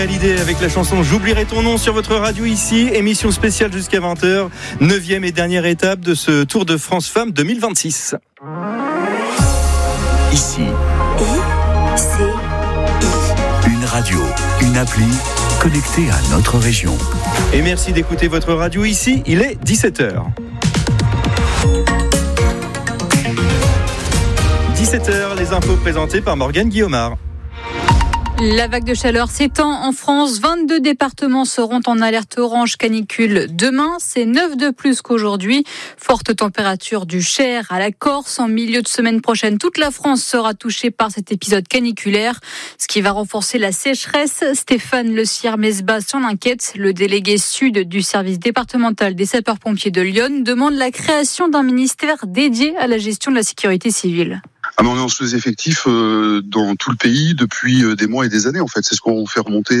L'idée avec la chanson J'oublierai ton nom sur votre radio ici, émission spéciale jusqu'à 20h, 9e et dernière étape de ce Tour de France Femmes 2026. Ici, une radio, une appli connectée à notre région. Et merci d'écouter votre radio ici, il est 17h. 17h, les infos présentées par Morgane Guillaumard. La vague de chaleur s'étend en France. 22 départements seront en alerte orange canicule demain. C'est 9 de plus qu'aujourd'hui. Forte température du Cher à la Corse. En milieu de semaine prochaine, toute la France sera touchée par cet épisode caniculaire, ce qui va renforcer la sécheresse. Stéphane Le Sierre-Mesbas s'en inquiète. Le délégué sud du service départemental des sapeurs-pompiers de Lyon demande la création d'un ministère dédié à la gestion de la sécurité civile. On est en sous-effectif dans tout le pays depuis des mois et des années. En fait, c'est ce qu'on fait remonter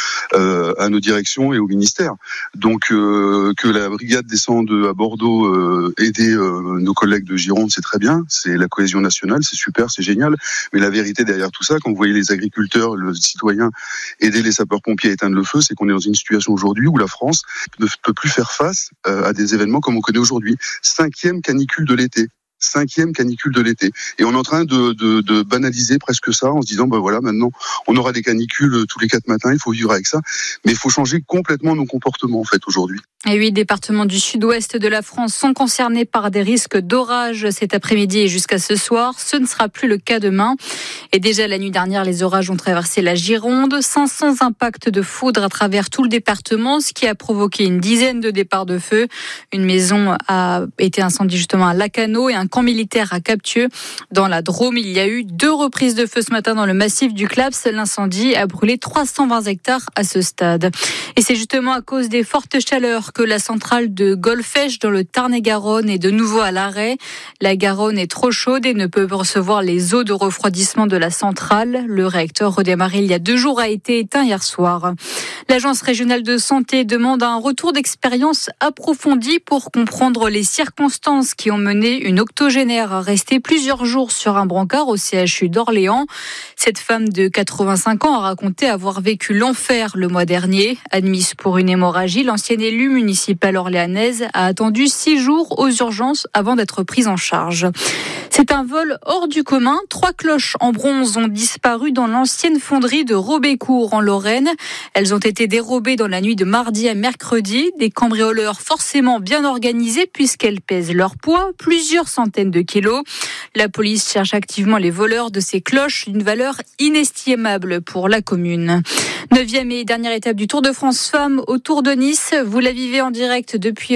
à nos directions et au ministère. Donc que la brigade descende à Bordeaux aider nos collègues de Gironde, c'est très bien. C'est la cohésion nationale, c'est super, c'est génial. Mais la vérité derrière tout ça, quand vous voyez les agriculteurs, le citoyen aider les sapeurs-pompiers à éteindre le feu, c'est qu'on est dans une situation aujourd'hui où la France ne peut plus faire face à des événements comme on connaît aujourd'hui. 5e canicule de l'été. 5e canicule de l'été. Et on est en train de banaliser presque ça en se disant, voilà, maintenant, on aura des canicules tous les 4 matins, il faut vivre avec ça. Mais il faut changer complètement nos comportements, en fait, aujourd'hui. Et 8 départements du sud-ouest de la France sont concernés par des risques d'orage cet après-midi et jusqu'à ce soir. Ce ne sera plus le cas demain. Et déjà la nuit dernière, les orages ont traversé la Gironde. 500 impacts de foudre à travers tout le département, ce qui a provoqué une dizaine de départs de feu. Une maison a été incendiée justement à Lacanau et un camp militaire à Captieux. Dans la Drôme, il y a eu 2 reprises de feu ce matin dans le massif du Claps. L'incendie a brûlé 320 hectares à ce stade. Et c'est justement à cause des fortes chaleurs que la centrale de Golfech dans le Tarn-et-Garonne est de nouveau à l'arrêt. La Garonne est trop chaude et ne peut recevoir les eaux de refroidissement de la centrale. Le réacteur redémarré il y a 2 jours a été éteint hier soir. L'Agence régionale de santé demande un retour d'expérience approfondi pour comprendre les circonstances qui ont mené une octogénaire à rester plusieurs jours sur un brancard au CHU d'Orléans. Cette femme de 85 ans a raconté avoir vécu l'enfer le mois dernier. Admise pour une hémorragie, l'ancienne élue municipale orléanaise a attendu 6 jours aux urgences avant d'être prise en charge. C'est un vol hors du commun. 3 cloches en bronze ont disparu dans l'ancienne fonderie de Robécourt en Lorraine. Elles ont été dérobées dans la nuit de mardi à mercredi. Des cambrioleurs forcément bien organisés puisqu'elles pèsent leur poids, plusieurs centaines de kilos. La police cherche activement les voleurs de ces cloches d'une valeur inestimable pour la commune. 9e et dernière étape du Tour de France Femmes au Tour de Nice. Vous la vivez en direct depuis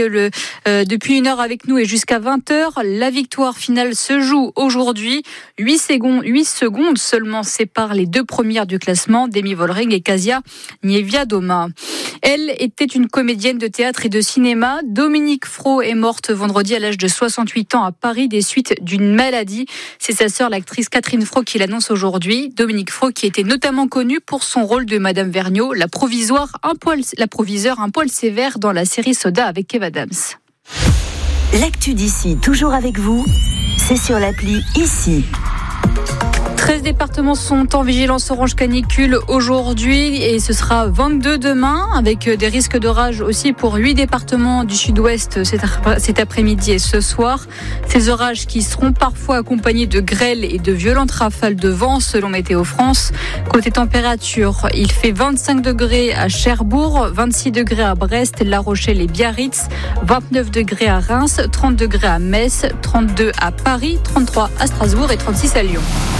1 heure avec nous et jusqu'à 20h. La victoire finale se joue aujourd'hui. 8 secondes seulement séparent les 2 premières du classement, Demi Vollering et Kasia Niewiadoma. Elle était une comédienne de théâtre et de cinéma. Dominique Fro est morte vendredi à l'âge de 68 ans à Paris des suites d'une maladie. C'est sa sœur, l'actrice Catherine Fro, qui l'annonce aujourd'hui. Dominique Fro, qui était notamment connue pour son rôle de Madame Vergniaud, la proviseure un poil sévère dans la série Soda avec Kev Adams. L'actu d'ici, toujours avec vous, c'est sur l'appli Ici. 13 départements sont en vigilance orange canicule aujourd'hui et ce sera 22 demain avec des risques d'orage aussi pour 8 départements du sud-ouest cet après-midi et ce soir. Ces orages qui seront parfois accompagnés de grêles et de violentes rafales de vent selon Météo France. Côté température, il fait 25 degrés à Cherbourg, 26 degrés à Brest, La Rochelle et Biarritz, 29 degrés à Reims, 30 degrés à Metz, 32 à Paris, 33 à Strasbourg et 36 à Lyon.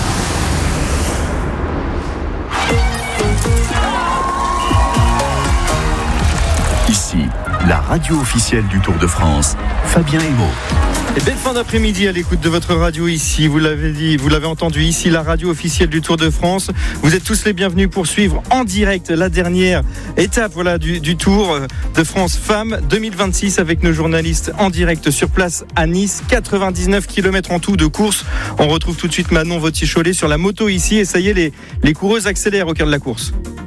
Ici, la radio officielle du Tour de France, Fabien Hémaud. Et belle fin d'après-midi à l'écoute de votre radio ici. Vous l'avez dit, vous l'avez entendu ici, la radio officielle du Tour de France. Vous êtes tous les bienvenus pour suivre en direct la dernière étape du Tour de France Femmes 2026 avec nos journalistes en direct sur place à Nice. 99 km en tout de course. On retrouve tout de suite Manon Vautier-Cholet sur la moto ici. Et ça y est, les coureuses accélèrent au cœur de la course.